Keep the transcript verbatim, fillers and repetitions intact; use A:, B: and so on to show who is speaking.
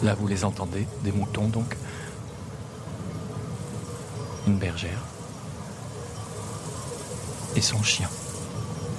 A: Là, vous les entendez, des moutons donc. Une bergère. Et son chien.